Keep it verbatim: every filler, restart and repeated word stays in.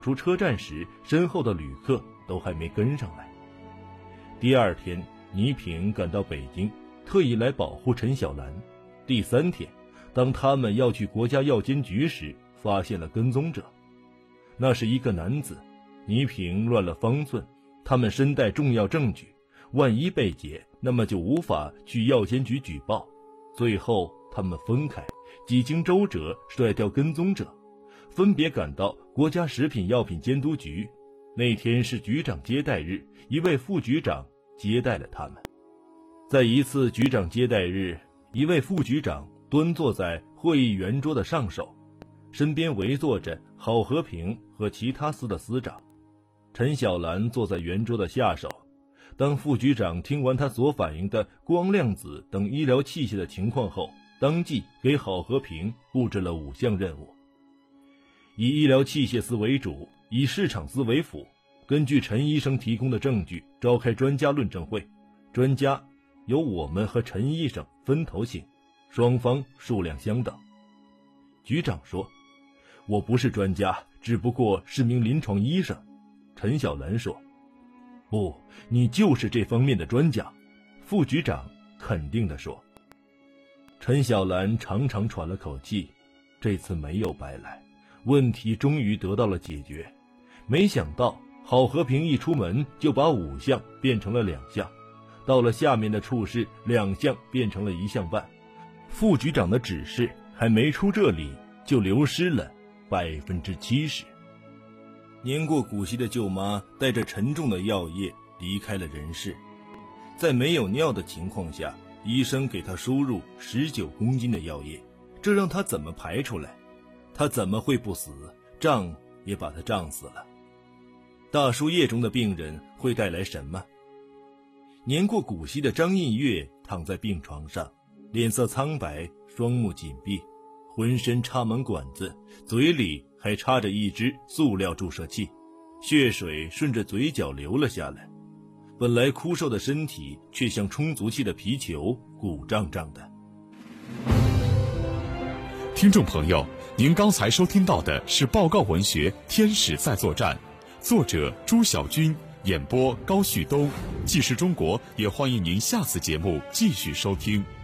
出车站时，身后的旅客都还没跟上来。第二天，倪萍赶到北京，特意来保护陈小兰。第三天，当他们要去国家药监局时，发现了跟踪者。那是一个男子，倪萍乱了方寸，他们身带重要证据，万一被劫，那么就无法去药监局举报。最后他们分开，几经周折甩掉跟踪者，分别赶到国家食品药品监督局。那天是局长接待日，一位副局长接待了他们。在一次局长接待日，一位副局长端坐在会议圆桌的上首，身边围坐着郝和平和其他司的司长。陈小兰坐在圆桌的下首。当副局长听完他所反映的光量子等医疗器械的情况后，当即给郝和平布置了五项任务：以医疗器械司为主，以市场司为辅，根据陈医生提供的证据召开专家论证会，专家由我们和陈医生分头请，双方数量相等。局长说：我不是专家，只不过是名临床医生。陈小兰说：不，你就是这方面的专家。副局长肯定地说。陈小兰长长喘了口气，这次没有白来，问题终于得到了解决。没想到郝和平一出门就把五项变成了两项，到了下面的处室，两项变成了一项半。副局长的指示还没出这里，就流失了百分之七十。年过古稀的舅妈带着沉重的药液离开了人世。在没有尿的情况下，医生给她输入十九公斤的药液，这让她怎么排出来？她怎么会不死？胀也把她胀死了。大输液中的病人会带来什么？年过古稀的张印月躺在病床上，脸色苍白，双目紧闭，浑身插满管子，嘴里还插着一只塑料注射器，血水顺着嘴角流了下来。本来枯瘦的身体却像充足气的皮球，鼓胀胀的。 听众朋友，您刚才收听到的是报告文学《天使在作战》，作者朱晓军，演播高旭东。纪实中国也欢迎您下次节目继续收听。